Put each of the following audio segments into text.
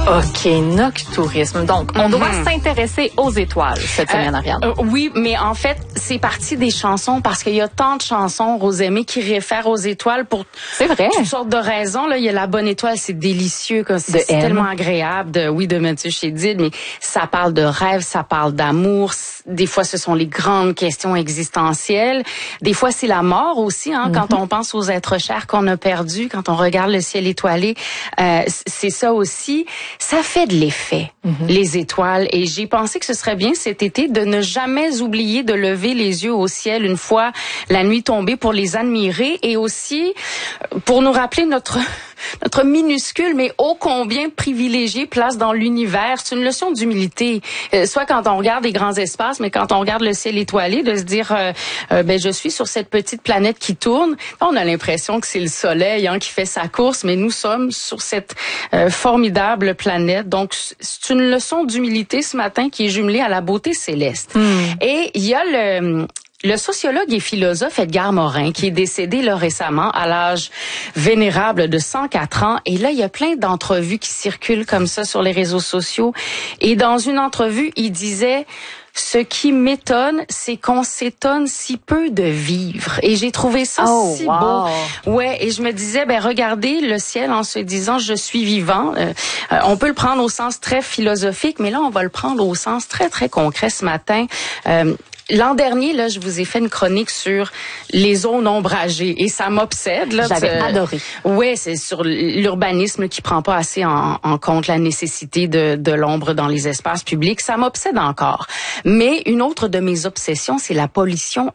OK, noctourisme. Donc, on doit s'intéresser aux étoiles cette semaine, Ariane. Oui, mais en fait, c'est parti des chansons parce qu'il y a tant de chansons, Rosemée, qui réfèrent aux étoiles pour toutes sortes de raisons. Là, il y a La Bonne Étoile, c'est délicieux, c'est tellement agréable. De Mathieu Chédid, mais ça parle de rêve, ça parle d'amour. Des fois, ce sont les grandes questions existentielles. Des fois, c'est la mort aussi, quand on pense aux êtres chers qu'on a perdus, quand on regarde le ciel étoilé. C'est ça aussi. Ça fait de l'effet, les étoiles. Et j'ai pensé que ce serait bien cet été de ne jamais oublier de lever les yeux au ciel une fois la nuit tombée pour les admirer et aussi pour nous rappeler notre minuscule mais ô combien privilégiée place dans l'univers. C'est une leçon d'humilité. Soit quand on regarde les grands espaces, mais quand on regarde le ciel étoilé, de se dire je suis sur cette petite planète qui tourne. On a l'impression que c'est le soleil qui fait sa course, mais nous sommes sur cette formidable planète. Donc c'est une leçon d'humilité ce matin qui est jumelée à la beauté céleste. Et il y a le sociologue et philosophe Edgar Morin, qui est décédé là récemment à l'âge vénérable de 104 ans. Et là, il y a plein d'entrevues qui circulent comme ça sur les réseaux sociaux. Et dans une entrevue, il disait... Ce qui m'étonne, c'est qu'on s'étonne si peu de vivre. Et j'ai trouvé ça si beau. Ouais, et je me disais, regardez le ciel en se disant, je suis vivant. On peut le prendre au sens très philosophique, mais là, on va le prendre au sens très, très concret ce matin. L'an dernier, là, je vous ai fait une chronique sur les zones ombragées et ça m'obsède. Là, j'avais adoré. Ouais, c'est sur l'urbanisme qui prend pas assez en compte la nécessité de l'ombre dans les espaces publics. Ça m'obsède encore. Mais une autre de mes obsessions, c'est la pollution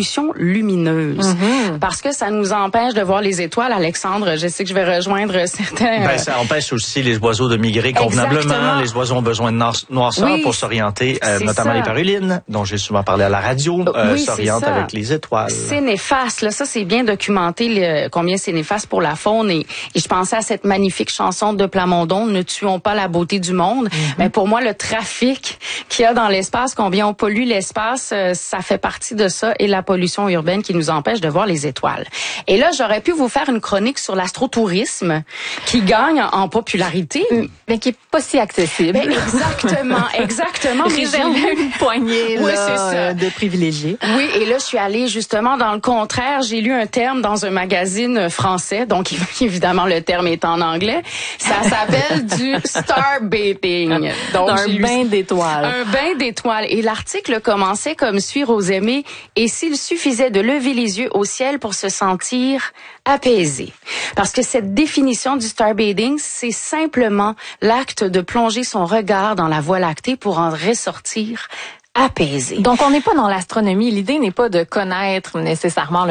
lumineuse, parce que ça nous empêche de voir les étoiles. Alexandre, je sais que je vais rejoindre certains. Ça empêche aussi les oiseaux de migrer convenablement. Exactement. Les oiseaux ont besoin de noirceur pour s'orienter, notamment les parulines, dont j'ai souvent parlé à la radio, s'orientent avec les étoiles. C'est néfaste, là. Ça, c'est bien documenté combien c'est néfaste pour la faune. Et je pensais à cette magnifique chanson de Plamondon, Ne tuons pas la beauté du monde. Mais pour moi, le trafic qu'il y a dans l'espace, combien on pollue l'espace, ça fait partie de ça. Et la pollution urbaine qui nous empêche de voir les étoiles. Et là, j'aurais pu vous faire une chronique sur l'astrotourisme qui gagne en popularité. Mais qui est pas si accessible. Exactement. Réservé une poignée de privilégiés. Oui, et là, je suis allée justement dans le contraire. J'ai lu un terme dans un magazine français, donc évidemment, le terme est en anglais. Ça s'appelle du starbaiting. Donc, un bain d'étoiles. Un bain d'étoiles. Et l'article commençait comme suit, Rosemée. Et s'il suffisait de lever les yeux au ciel pour se sentir apaisé. Parce que cette définition du starbaiting, c'est simplement l'acte de plonger son regard dans la Voie lactée pour en ressortir apaisé. Donc, on n'est pas dans l'astronomie. L'idée n'est pas de connaître nécessairement